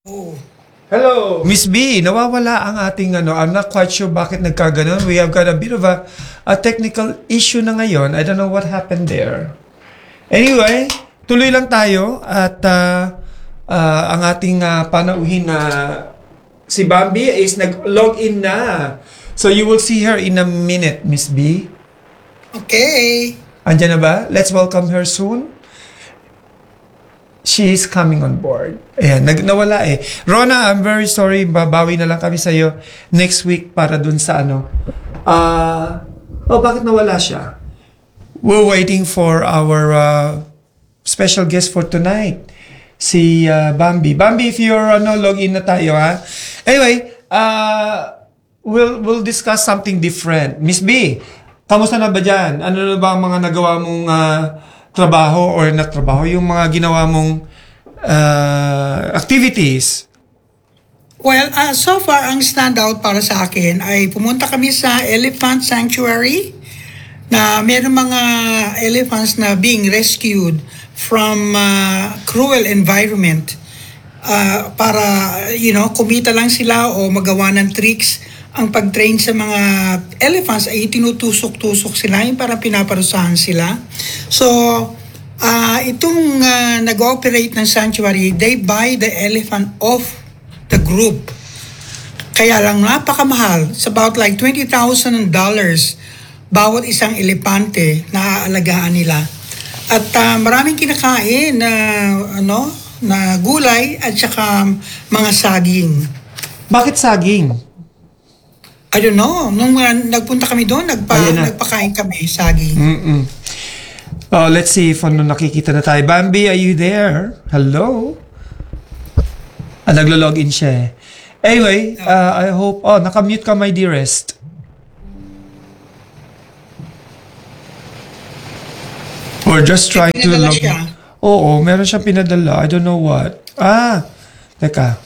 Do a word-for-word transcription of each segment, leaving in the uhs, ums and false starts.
Oh. Hello, Miss B. Nawawala ang ating ano. I'm not quite sure bakit nagkaganon. We have got a bit of a, a technical issue na ngayon. I don't know what happened there. Anyway, tuloy lang tayo at uh, uh, ang ating uh, panauhin na si Bambi is nag-log in na. So you will see her in a minute, Miss B. Okay. Andiyan na ba? Let's welcome her soon. She is coming on board. Ayan, nag nawala eh. Rona, I'm very sorry. Babawi na lang kami sa'yo next week para dun sa ano. Uh, oh, bakit nawala siya? We're waiting for our uh, special guest for tonight. Si uh, Bambi. Bambi, if you're ano, log in na tayo ha. Anyway, uh, we'll, we'll discuss something different. Miss B, kamusta na ba dyan? Ano na ba ang mga nagawa mong uh, trabaho or not trabaho, yung mga ginawa mong uh, activities? Well, uh, so far, ang standout para sa akin ay pumunta kami sa Elephant Sanctuary na mayroong mga elephants na being rescued from uh, cruel environment uh, para, you know, kumita lang sila o magawa ng tricks. Ang pag-train sa mga elephants ay tinutusok-tusok sila, yung parang pinaparusahan sila. So, uh, itong uh, nag-ooperate ng sanctuary, they buy the elephant off the group. Kaya lang napakamahal. It's about like twenty thousand dollars bawat isang elepante na aalagaan nila. At uh, maraming kinakain na, ano, na gulay at saka mga saging. Bakit saging? I don't know. Nung uh, nagpunta kami doon, nagpa, nagpakain kami, saging. Mm-mm. Oh, let's see if ano nakikita na tayo. Bambi, are you there? Hello? Ah, naglo-login siya eh. Anyway, uh, I hope... Oh, nakamute ka, my dearest. Or just try to log in. Oo, meron siyang pinadala. I don't know what. Ah, teka.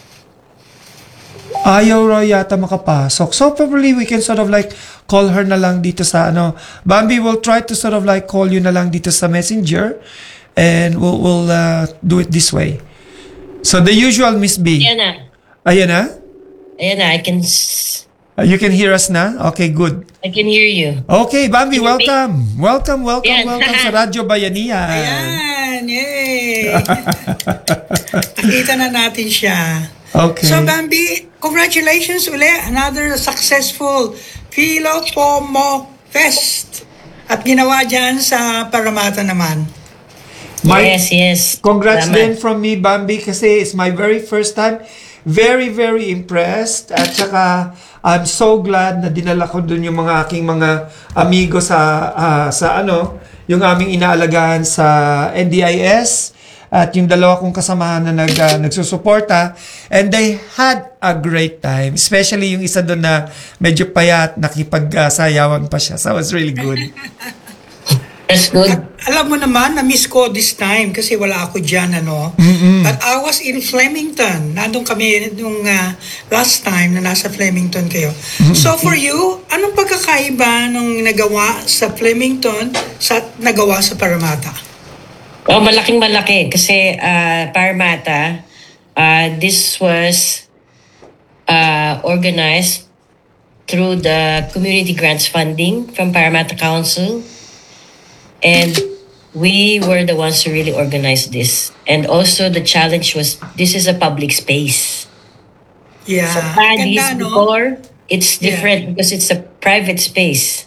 Ayaw raw yata makapasok. So probably we can sort of like call her na lang dito sa ano. Bambi will try to sort of like call you na lang dito sa messenger and we'll, we'll uh, do it this way. So the usual Miss B. Ayan na. Ayan na? Ayan na. I can... S- Uh, you can hear us na? Okay, good. I can hear you. Okay, Bambi, Can you welcome. Welcome, welcome, Yan. welcome sa Radyo Bayanihan. Ayan, yay! Nakita na natin siya. Okay. So, Bambi, congratulations uli. Another successful Philo Pomo Fest. At ginawa dyan sa Parramatta naman. My, yes, yes. Congrats Salamat. din from me, Bambi, kasi it's my very first time. Very, very impressed. At saka, I'm so glad na dinala ko dun yung mga aking mga amigo sa, uh, sa ano, yung aming inaalagaan sa N D I S at yung dalawa kong kasamahan na nag, uh, nagsusuporta. And they had a great time. Especially yung isa doon na medyo payat, nakipag-sayawan pa siya. So it was really good. That's good. At, alam mo naman, na-miss ko this time kasi wala ako dyan, ano. Mm-mm. But I was in Flemington. Nandun kami nung uh, last time na nasa Flemington kayo. Mm-hmm. So for you, anong pagkakaiba nung nagawa sa Flemington sa nagawa sa Parramatta? Oh, malaking malaki kasi uh, Parramatta, uh, this was uh, organized through the community grants funding from Parramatta Council. And we were the ones who really organized this. And also the challenge was, this is a public space. Yeah. Sa Paddy's Ganda, no? before, it's different Yeah. because it's a private space.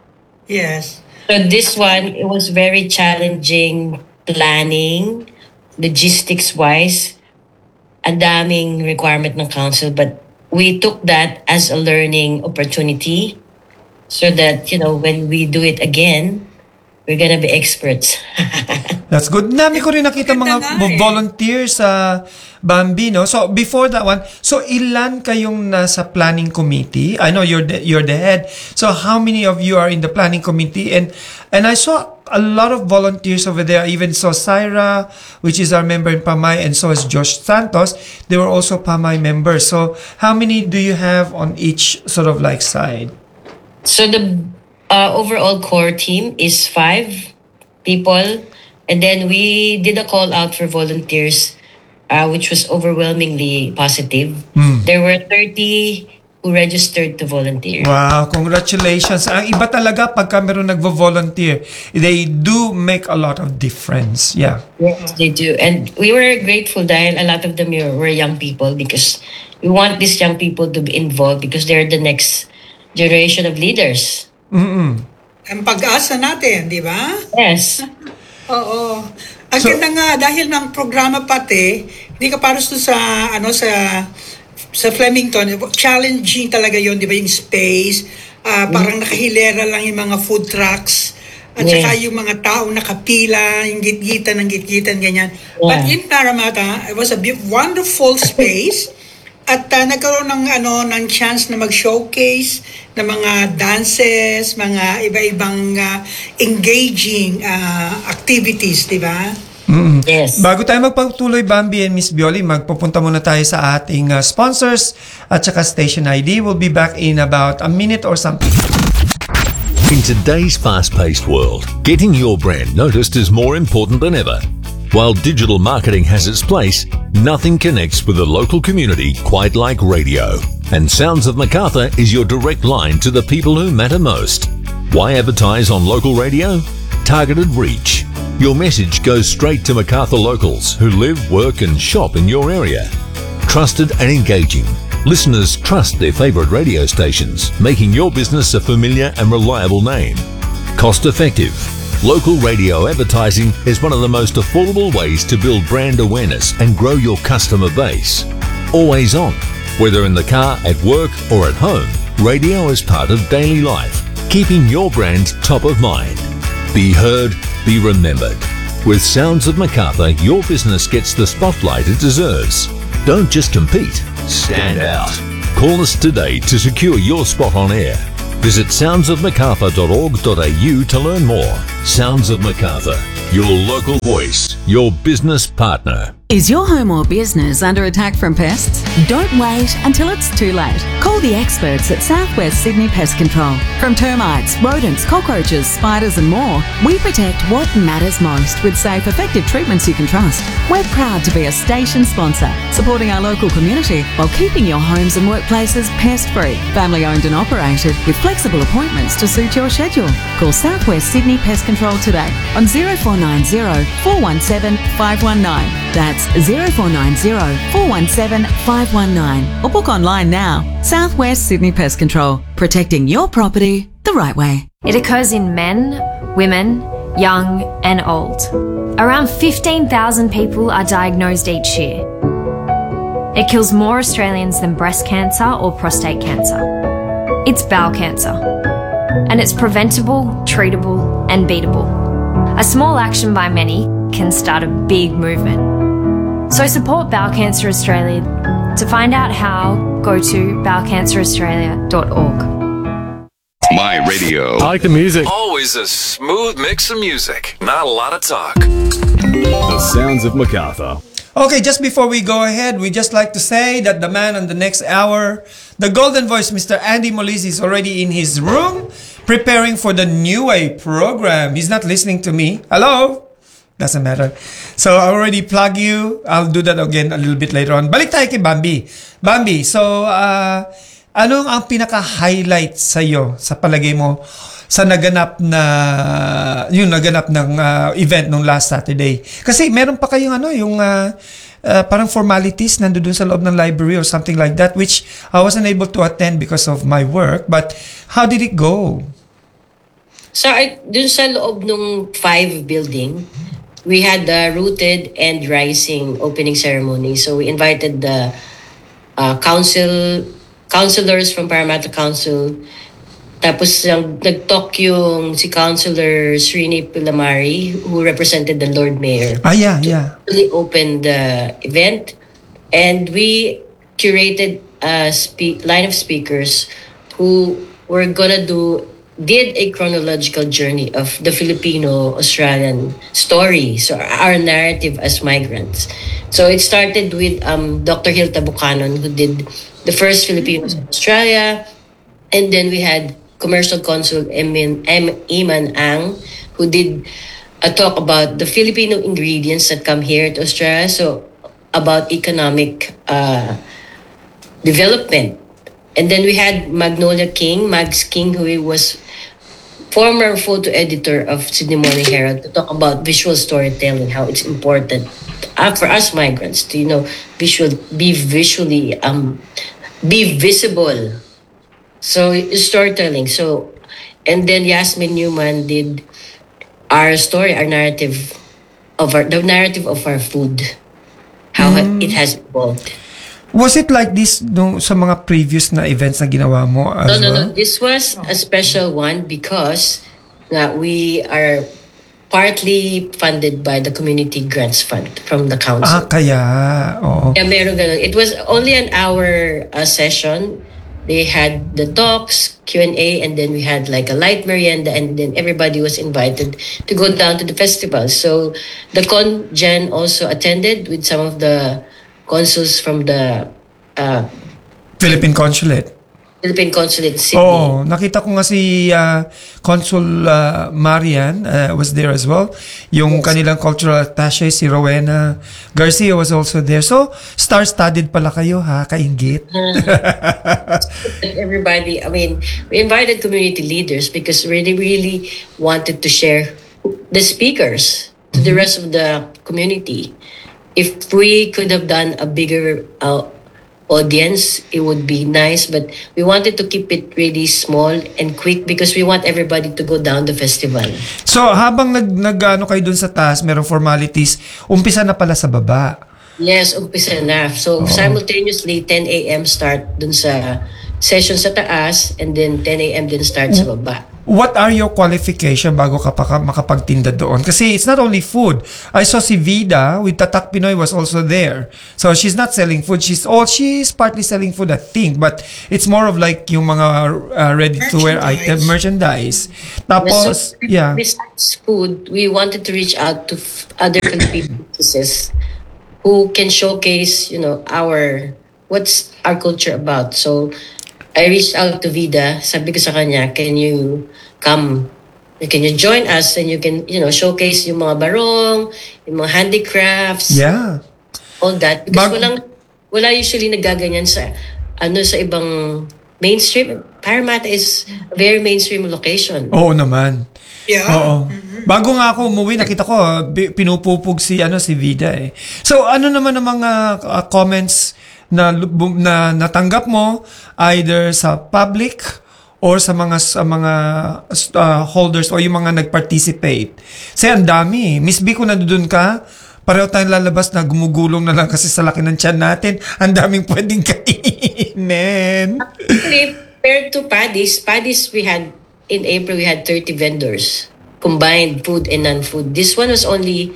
Yes. So this one, it was very challenging planning, logistics-wise. Ang daming requirement ng council, but we took that as a learning opportunity so that, you know, when we do it again, we're gonna be experts. That's good. Nami ko rin nakita mga Ganda nga eh. volunteers sa Bambi, no? So, before that one, so ilan kayong nasa planning committee? I know you're the, you're the head. So, how many of you are in the planning committee? And and I saw a lot of volunteers over there. I even saw Syra, which is our member in Pamay, and so is Josh Santos. They were also Pamay members. So, how many do you have on each sort of like side? So the uh, overall core team is five people. And then we did a call out for volunteers uh, which was overwhelmingly positive. There were thirty who registered to volunteer. Wow, congratulations. Ang iba talaga pagka meron nagvo-volunteer, they do make a lot of difference. Yeah. Yes, they do. And we were grateful dahil a lot of them were young people because we want these young people to be involved because they're the next generation of leaders. Mm-mm. Ang pag-asa natin, di ba? Yes. Oo. Ang So- ganda nga, dahil ng programa pati, hindi ka paros to sa, ano, sa sa Flemington, challenging talaga yon, di ba, yung space, ah, parang nakahilera lang yung mga food trucks, at Yeah. saka yung mga tao nakapila, yung gitgitan ng gitgitan, ganyan. But Yeah. in Parramatta, it was a be- wonderful space, at ah, nagkaroon ng, ano, ng chance na mag-showcase ng mga dances, mga iba-ibang ah, engaging ah, activities, di ba? Mm-mm. Yes. Bago tayo magpatuloy, Bambi and Miss Bioli, magpupunta muna tayo sa ating uh, sponsors at saka station I D. We'll be back in about a minute or something. In today's fast-paced world, getting your brand noticed is more important than ever. While digital marketing has its place, nothing connects with the local community quite like radio. And Sounds of Macarthur is your direct line to the people who matter most. Why advertise on local radio? Targeted reach. Your message goes straight to Macarthur locals who live, work and shop in your area. Trusted and engaging. Listeners trust their favourite radio stations, making your business a familiar and reliable name. Cost effective. Local radio advertising is one of the most affordable ways to build brand awareness and grow your customer base. Always on. Whether in the car, at work or at home, radio is part of daily life, keeping your brand top of mind. Be heard, be remembered. With Sounds of Macarthur, your business gets the spotlight it deserves. Don't just compete, stand out. Call us today to secure your spot on air. Visit sounds of macarthur dot org dot a u to learn more. Sounds of Macarthur, your local voice, your business partner. Is your home or business under attack from pests? Don't wait until it's too late. Call the experts at Southwest Sydney Pest Control. From termites, rodents, cockroaches, spiders and more, we protect what matters most with safe, effective treatments you can trust. We're proud to be a station sponsor, supporting our local community while keeping your homes and workplaces pest-free. Family owned and operated with flexible appointments to suit your schedule. Call Southwest Sydney Pest Control today on zero four nine zero, four one seven, five one nine. That's zero four nine zero, four one seven, five one nine. Or book online now. Southwest Sydney Pest Control. Protecting your property the right way. It occurs in men, women, young and old. Around fifteen thousand people are diagnosed each year. It kills more Australians than breast cancer or prostate cancer. It's bowel cancer. And it's preventable, treatable and beatable. A small action by many can start a big movement. So support Bowel Cancer Australia. To find out how, go to bowel cancer australia dot org. My radio. I like the music. Always a smooth mix of music, not a lot of talk. The Sounds of Macarthur. Okay, just before we go ahead, we just like to say that the man on the next hour, the golden voice, Mister Andy Molisi, is already in his room preparing for the New Way program. He's not listening to me. Hello? Doesn't matter. So I already plug you. I'll do that again a little bit later on. Balik tayo kay Bambi. Bambi, so uh, anong ang pinaka-highlight sa'yo sa palagay mo sa naganap na yung naganap ng uh, event nung last Saturday? Kasi meron pa kayong ano, yung uh, uh, parang formalities nandoon sa loob ng library or something like that, which I wasn't able to attend because of my work. But how did it go? So, I, dun sa loob nung five building, we had the Rooted and Rising opening ceremony. So, we invited the uh, council, councilors from Parramatta Council. Tapos, um, nag-talk yung si Councilor Srini Pilamari, who represented the Lord Mayor. Ah, yeah, yeah. We opened the event, and we curated a spe- line of speakers who were gonna do did a chronological journey of the Filipino-Australian story, so our narrative as migrants. So it started with um, Doctor Hilda Buchanan, who did the first Filipinos in Australia, and then we had Commercial Consul Emin, em, Iman Ang, who did a talk about the Filipino ingredients that come here to Australia. So about economic uh, development. And then we had Magnolia King, Mags King, who was former photo editor of Sydney Morning Herald, to talk about visual storytelling, how it's important uh, for us migrants to, you know, visual, be visually, um, be visible. So storytelling. So, and then Yasmin Newman did our story, our narrative of our, the narrative of our food, how it has evolved. Was it like this nung sa mga previous na events na ginawa mo as No, no, well? no. This was a special one because uh, we are partly funded by the Community Grants Fund from the council. Ah, kaya. Oo. Yeah, meron ganun. It was only an hour uh, session. They had the talks, Q and A, and then we had like a light merienda, and then everybody was invited to go down to the festival. So the Con-Gen also attended with some of the consuls from the uh, Philippine Consulate. Philippine Consulate in Sydney. Oh, nakita ko nga si uh, Consul uh, Marian uh, was there as well. Yung Yes. kanilang cultural attaché, si Rowena Garcia was also there. So, star-studded pala kayo ha, kainggit. Everybody, I mean, we invited community leaders because we really, really wanted to share the speakers to the rest of the community. If we could have done a bigger uh, audience, it would be nice, but we wanted to keep it really small and quick because we want everybody to go down the festival. So, habang nag, nag ano kayo dun sa taas, merong formalities, umpisa na pala sa baba. Yes, umpisa na. So, simultaneously, ten a.m. start dun sa session sa taas, and then ten a.m. din start sa baba. What are your qualification bago ka pa makapagtinda doon? Kasi it's not only food. I saw si Vida with Tatak Pinoy was also there. So she's not selling food. She's all she's partly selling food, I think, but it's more of like yung mga uh, ready-to-wear item merchandise. Tapos, So, yeah. besides food, we wanted to reach out to f- other Filipino businesses who can showcase, you know, our what's our culture about. So I reached out to Vida. Sabi ko sa kanya, can you come? Can you join us and you can, you know, showcase yung mga barong, yung mga handicrafts, Yeah. all that. Because Bag- walang, wala usually nagaganyan sa, ano, sa ibang mainstream. Parramatta is a very mainstream location. Oo naman. Yeah. Oo. Bago nga ako umuwi, nakita ko ah, bi- pinupupug si ano si Vida eh. So ano naman ang mga ah, comments na lu- na natanggap mo either sa public or sa mga sa mga uh, holders o yung mga nag-participate. Kasi ang dami. Miss B, kung nandun ka, pareho tayong lalabas na gumugulong na lang kasi sa laki ng tiyan natin. Ang daming pwedeng kainin. Actually, compared to Paddy's, Paddy's we had, in April, we had thirty vendors, combined food and non-food. This one was only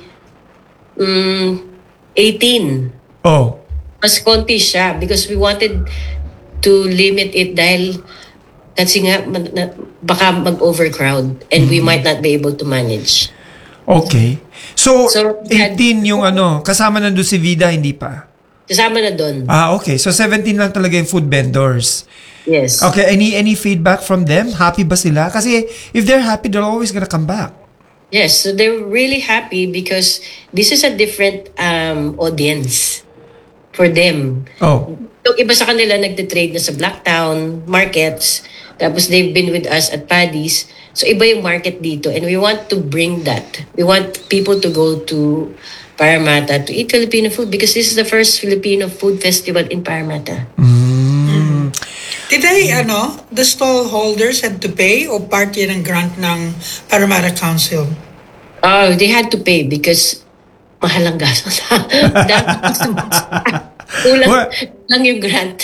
um, eighteen. Oh. Mas konti siya because we wanted to limit it dahil kasi nga man- na- baka mag-overcrowd and we might not be able to manage. Okay. So, So, we had- eighteen yung ano, kasama nandun si Vida, hindi pa? Kasama na doon. Ah, okay. So, seventeen lang talaga yung food vendors. Yes. Okay, any any feedback from them? Happy ba sila? Kasi if they're happy, they're always gonna come back. Yes, so they're really happy because this is a different um, audience for them. Oh. Yung iba sa kanila nagtitrade na sa Blacktown markets, tapos they've been with us at Paddy's. So iba yung market dito and we want to bring that. We want people to go to Parramatta to eat Filipino food because this is the first Filipino food festival in Parramatta. Did they, ano, the stall holders had to pay o part yan ng grant ng Parramatta Council? Oh, they had to pay because mahal ang gastos. Kulang What? lang yung grant.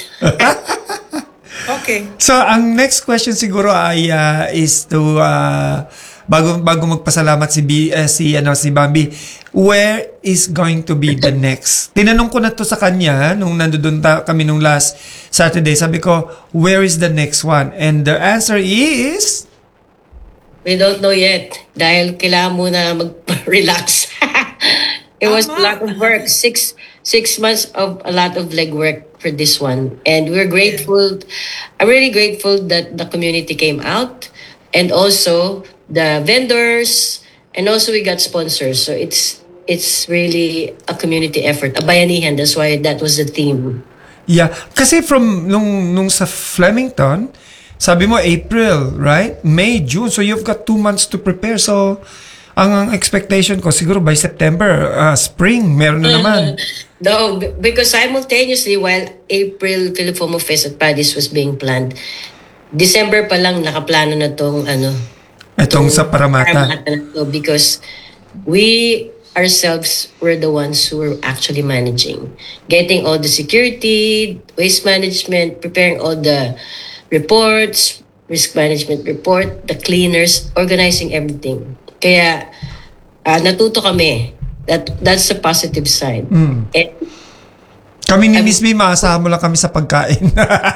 Okay. So, ang next question siguro ay uh, is to uh, bago bago magpasalamat si B, uh, si ano si Bambi, where is going to be the next? Tinanong ko na to sa kanya nung nandoon ta, kami nung last Saturday. Sabi ko, where is the next one? And the answer is We don't know yet dahil kailangan muna mag-relax. It was a lot of work. Six six months of a lot of legwork for this one. And we're grateful. I'm really grateful that the community came out and also the vendors and also we got sponsors. So it's it's really a community effort, a bayanihan. That's why that was the theme. Yeah. Kasi from nung, nung sa Flemington, sabi mo April, right? May, June. So you've got two months to prepare. So ang, ang expectation ko siguro by September, uh, spring, meron na naman. No, b- because simultaneously while April Philifomo Fest at Paddy's was being planned, December pa lang nakaplano na tong ano, Itong sa Paramata. Paramata na to, because we ourselves were the ones who were actually managing, getting all the security, waste management, preparing all the reports, risk management report, the cleaners, organizing everything. Kaya ah, natuto kami. That that's the positive side. Mm. And Kami ni Miss B, maasahan mo lang kami sa pagkain.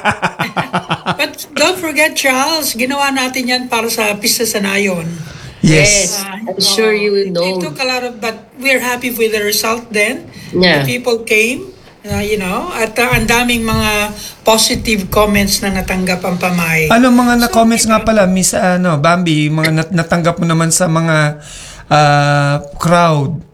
But don't forget, Charles, ginawa natin yan para sa Pista sa Nayon. Yes. yes, I'm sure you will It, know. it took a lot of, but we're happy with the result then. Yeah. The people came, uh, you know, at uh, ang daming mga positive comments na natanggap ang pamay. Ano mga na-comments nga pala, Miss ano, Bambi, mga nat- natanggap mo naman sa mga uh, crowd?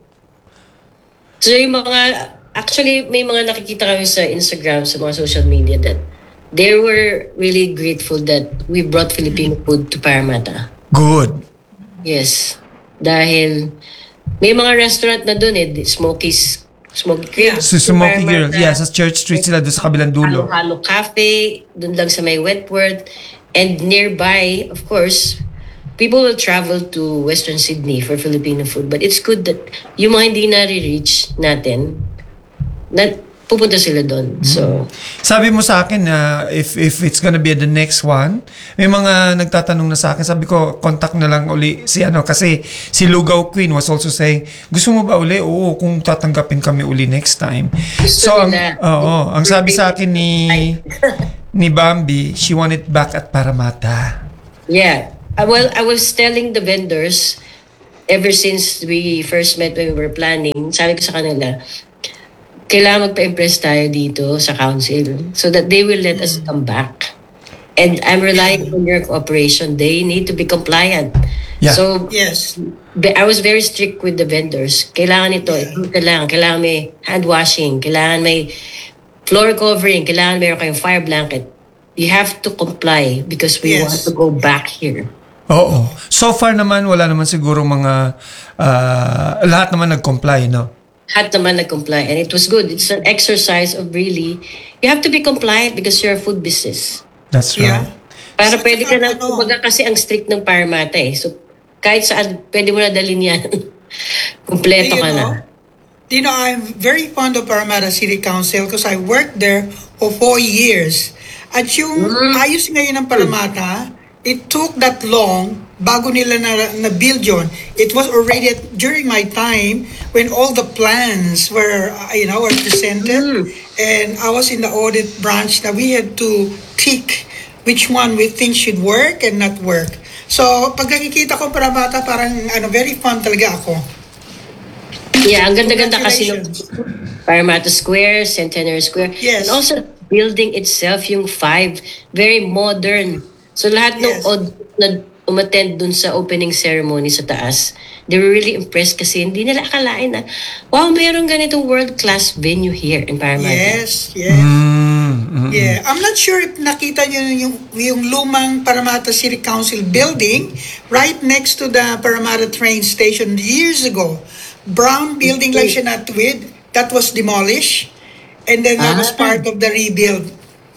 So yung mga, actually may mga nakikita kami sa Instagram, sa mga social media that they were really grateful that we brought Filipino food to Parramatta. Good. Yes. Dahil may mga restaurant na dun eh, Smoky's, Smoky Crib. So, Smoky Girls, yeah, sa Church Street sila doon sa kabilang dulo. Halo Halo Cafe, dun lang sa may Wentworth. And nearby, of course, people will travel to Western Sydney for Filipino food. But it's good that yung mga hindi nare-reach natin, na pupunta sila doon. So, Sabi mo sa akin na if if it's gonna be the next one, may mga nagtatanong na sa akin, sabi ko, contact na lang uli si ano, kasi si Lugaw Queen was also saying, gusto mo ba uli? Oo, kung tatanggapin kami uli next time. Gusto So, ang, nila. oo, ang sabi sa akin ni ni Bambi, she want it back at Paramata. yeah. Uh, well, I was telling the vendors, ever since we first met when we were planning, sabi ko sa kanila, kailangan magpa-impress tayo dito sa council so that they will let us come back. And I'm relying on your cooperation. They need to be compliant. Yeah. So, Yes. be- I was very strict with the vendors. Kailangan ito, ito kailangan. Kailangan may hand washing. Kailangan may floor covering. Kailangan mayroon kayong fire blanket. You have to comply because we Yes. want to go back here. Oo. So far naman, wala naman siguro mga, uh, lahat naman nag-comply, no? Had naman nag-comply. And it was good. It's an exercise of really, you have to be compliant because you're a food business. That's Yeah. right. Para Sa- pwede ka na, ano, kumbaga kasi ang strict ng Parramatta eh. So, kahit saan, pwede mo na dalhin yan. Kumpleto You ka na. know, you know, I'm very fond of Parramatta City Council because I worked there for four years. At yung ayos ngayon ng Parramatta, it took that long bago nila na, na-build yun. It was already at, during my time when all the plans were, uh, you know, were presented. And I was in the audit branch that we had to tick which one we think should work and not work. So, pag nakikita ko Parramatta, parang ano, very fun talaga ako. Yeah, ang ganda-ganda kasi ng Congratulations. Parramatta Square, Centenary Square. Yes. And also, building itself, yung five, very modern. So lahat ng Yes. od- na umattend dun sa opening ceremony sa taas, they were really impressed kasi hindi nila akalain na, wow, mayroong ganitong world-class venue here in Parramatta. Yes, yes. Mm, mm. Yeah, I'm not sure if nakita niyo yung, yung lumang Parramatta City Council building right next to the Parramatta train station years ago. Brown building like siya na tuwid, that was demolished and then that was Ah. part of the rebuild.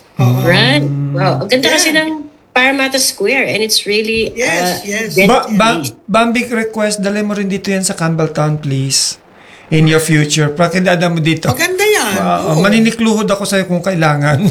Right? Wow. Ang ganda Yeah. kasi ng Parramatta Square and it's really Yes, uh, yes. very Ba- ba- nice. Bambi request, dali mo rin dito yan sa Campbelltown, please. In your future. Pakidada mo dito. Maganda yan. Uh, Oo. Maninikluhod ako sa'yo kung kailangan.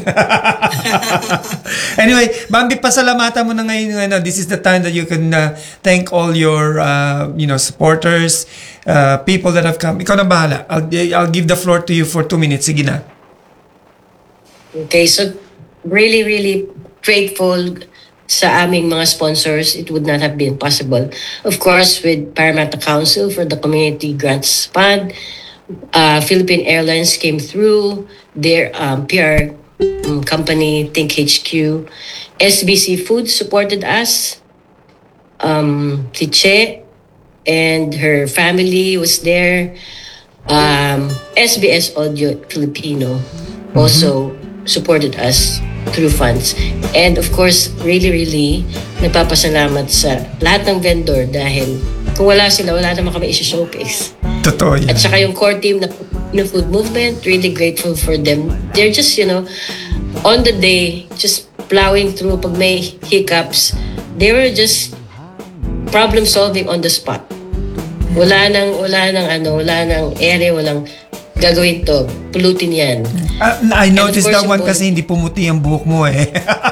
Anyway, Bambi, pasalamatan mo na ngayon. Ano, this is the time that you can uh, thank all your uh, you know, supporters, uh, people that have come. Ikaw na bahala. I'll, I'll give the floor to you for two minutes. Sige na. Okay, so really, really grateful sa aming mga sponsors. It would not have been possible. Of course, with Parramatta Council for the Community Grants Fund, uh, Philippine Airlines came through, their um, P R um, company, Think H Q, S B C Foods supported us, um, si Che and her family was there. Um, S B S Audio Filipino also supported us through funds. And of course, really, really, nagpapasalamat sa lahat ng vendor dahil kung wala sila, wala naman kami isi-showcase. Totoo yan. At saka yung core team na ng food movement, really grateful for them. They're just, you know, on the day, just plowing through. Pag may hiccups, they were just problem solving on the spot. Wala nang, wala nang ano, wala nang ere, walang gagawin to. Pulutin yan. Uh, I noticed course, that one yung kasi hindi pumuti ang buhok mo eh.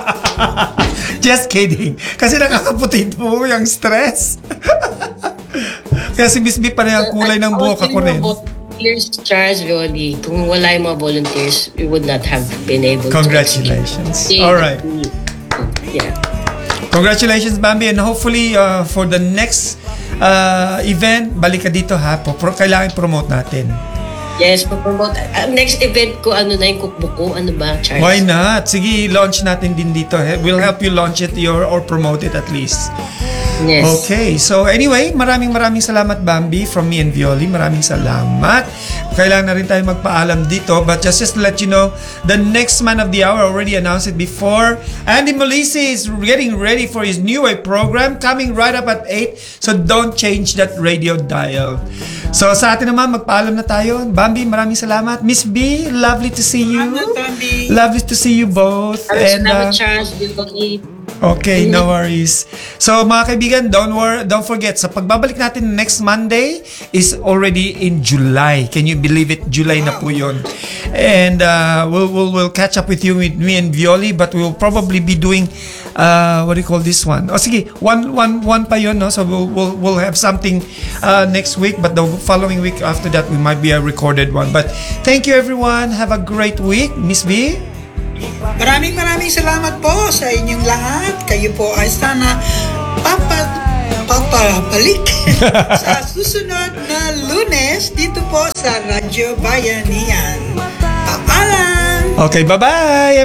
Just kidding. Kasi nakakaputi mo yung stress. Kaya si Miss B pa rin ang kulay ng buhok ako rin. Volunteers, Charles Violi, kung wala yung mga volunteers, we would not have been able Congratulations. to. Congratulations. All right. Yeah. Congratulations, Bambi. And hopefully, uh, for the next uh, event, balik ka dito ha. Pro- kailangan promote natin. Yes, promote. Uh, next event ko, ano na yung cookbook ko? Ano ba, Charles? Why not? Sige, launch natin din dito. We'll help you launch it your, or promote it at least. Yes. Okay, so anyway, maraming maraming salamat Bambi from me and Violi. Maraming salamat. Kailangan na rin tayo magpaalam dito, but just, just to let you know, the next man of the hour, already announced it before, Andy Molisi is getting ready for his new wave program coming right up at eight, so don't change that radio dial. So sa atin naman, magpaalam na tayo. Bambi, maraming salamat. Miss B, lovely to see you. Salamat, Bambi. Lovely to see you both. And, Salamat, uh, Charles Violi. Okay, no worries. So mga kaibigan, don't worry, don't forget, sa pagbabalik natin next Monday is already in July. Can you believe it? July na po yun. And uh, we'll, we'll, we'll catch up with you, with me and Violi, but we'll probably be doing, uh, what do you call this one? Oh, sige, one, one, one pa yun, no? So we'll, we'll, we'll have something uh, next week, but the following week after that, we might be a recorded one. But thank you everyone. Have a great week. Miss B? Maraming maraming salamat po sa inyong lahat. Kayo po ay sana papa, papabalik sa susunod na Lunes dito po sa Radyo Bayanihan. Paalam! Okay, bye-bye!